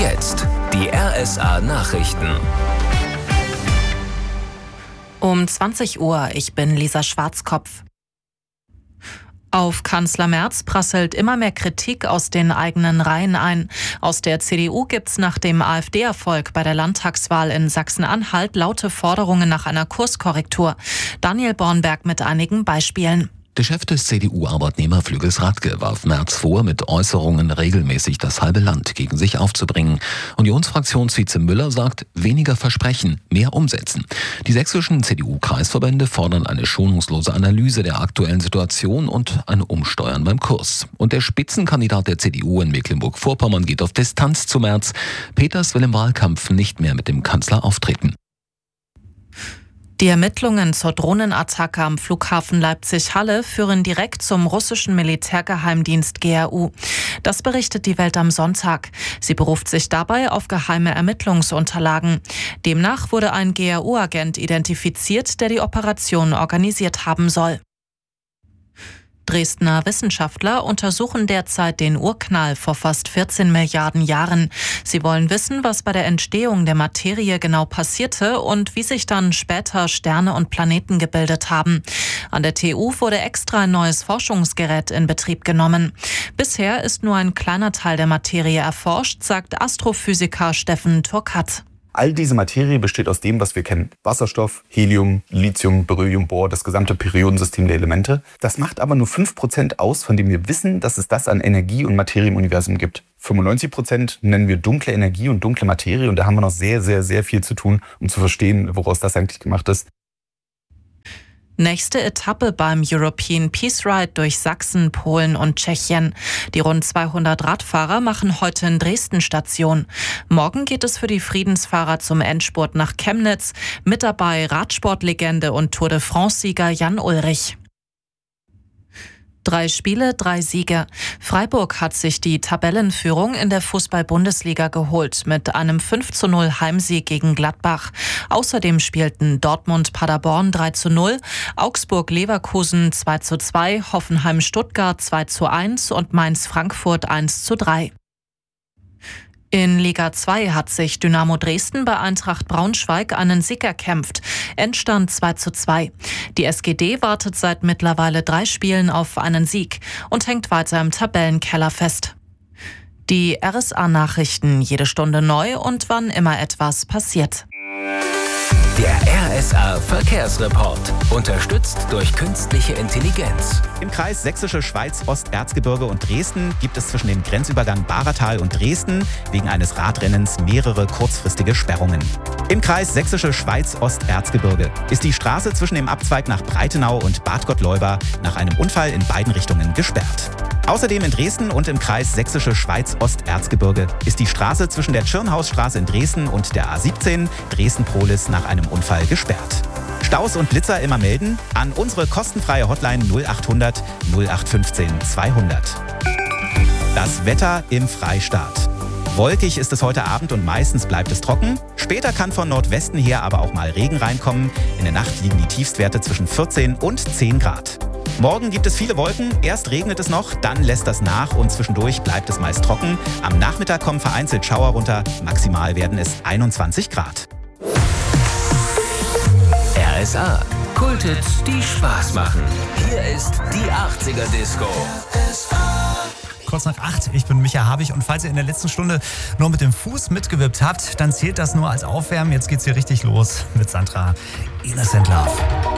jetzt die RSA Nachrichten. Um 20 Uhr, ich bin Lisa Schwarzkopf. Auf Kanzler Merz prasselt immer mehr Kritik aus den eigenen Reihen ein. Aus der CDU gibt's nach dem AfD-Erfolg bei der Landtagswahl in Sachsen-Anhalt laute Forderungen nach einer Kurskorrektur. Daniel Bornberg mit einigen Beispielen. Der Chef des CDU-Arbeitnehmerflügels Radke warf Merz vor, mit Äußerungen regelmäßig das halbe Land gegen sich aufzubringen. Unionsfraktionsvize Müller sagt, weniger versprechen, mehr umsetzen. Die sächsischen CDU-Kreisverbände fordern eine schonungslose Analyse der aktuellen Situation und ein Umsteuern beim Kurs. Und der Spitzenkandidat der CDU in Mecklenburg-Vorpommern geht auf Distanz zu Merz. Peters will im Wahlkampf nicht mehr mit dem Kanzler auftreten. Die Ermittlungen zur Drohnenattacke am Flughafen Leipzig-Halle führen direkt zum russischen Militärgeheimdienst GRU. Das berichtet die Welt am Sonntag. Sie beruft sich dabei auf geheime Ermittlungsunterlagen. Demnach wurde ein GRU-Agent identifiziert, der die Operation organisiert haben soll. Dresdner Wissenschaftler untersuchen derzeit den Urknall vor fast 14 Milliarden Jahren. Sie wollen wissen, was bei der Entstehung der Materie genau passierte und wie sich dann später Sterne und Planeten gebildet haben. An der TU wurde extra ein neues Forschungsgerät in Betrieb genommen. Bisher ist nur ein kleiner Teil der Materie erforscht, sagt Astrophysiker Steffen Turkat. All diese Materie besteht aus dem, was wir kennen. Wasserstoff, Helium, Lithium, Beryllium, Bohr, das gesamte Periodensystem der Elemente. Das macht aber nur 5% aus, von dem wir wissen, dass es das an Energie und Materie im Universum gibt. 95% nennen wir dunkle Energie und dunkle Materie. Und da haben wir noch sehr, sehr, sehr viel zu tun, um zu verstehen, woraus das eigentlich gemacht ist. Nächste Etappe beim European Peace Ride durch Sachsen, Polen und Tschechien. Die rund 200 Radfahrer machen heute in Dresden Station. Morgen geht es für die Friedensfahrer zum Endspurt nach Chemnitz. Mit dabei Radsportlegende und Tour de France-Sieger Jan Ullrich. 3 Spiele, 3 Siege. Freiburg hat sich die Tabellenführung in der Fußball-Bundesliga geholt mit einem 5:0 Heimsieg gegen Gladbach. Außerdem spielten Dortmund-Paderborn 3:0, Augsburg-Leverkusen 2:2, Hoffenheim-Stuttgart 2:1 und Mainz-Frankfurt 1:3. In Liga 2 hat sich Dynamo Dresden bei Eintracht Braunschweig einen Sieg erkämpft. Endstand 2:2. Die SGD wartet seit mittlerweile 3 Spielen auf einen Sieg und hängt weiter im Tabellenkeller fest. Die RSA-Nachrichten jede Stunde neu und wann immer etwas passiert. Der RSA Verkehrsreport, unterstützt durch künstliche Intelligenz. Im Kreis Sächsische Schweiz, Osterzgebirge und Dresden gibt es zwischen dem Grenzübergang Bahratal und Dresden wegen eines Radrennens mehrere kurzfristige Sperrungen. Im Kreis Sächsische Schweiz, Osterzgebirge ist die Straße zwischen dem Abzweig nach Breitenau und Bad Gottleuba nach einem Unfall in beiden Richtungen gesperrt. Außerdem in Dresden und im Kreis Sächsische Schweiz, Osterzgebirge ist die Straße zwischen der Tschirnhausstraße in Dresden und der A17 Dresden-Prohlis nach einem Unfall gesperrt. Staus und Blitzer immer melden an unsere kostenfreie Hotline 0800 0815 200. Das Wetter im Freistaat. Wolkig ist es heute Abend und meistens bleibt es trocken. Später kann von Nordwesten her aber auch mal Regen reinkommen. In der Nacht liegen die Tiefstwerte zwischen 14 und 10 Grad. Morgen gibt es viele Wolken, erst regnet es noch, dann lässt das nach und zwischendurch bleibt es meist trocken. Am Nachmittag kommen vereinzelt Schauer runter, maximal werden es 21 Grad. RSA, Kulthits, die Spaß machen. Hier ist die 80er Disco. Kurz nach 8, ich bin Micha Habich und falls ihr in der letzten Stunde nur mit dem Fuß mitgewippt habt, dann zählt das nur als Aufwärmen. Jetzt geht's hier richtig los mit Sandra Innocent Love.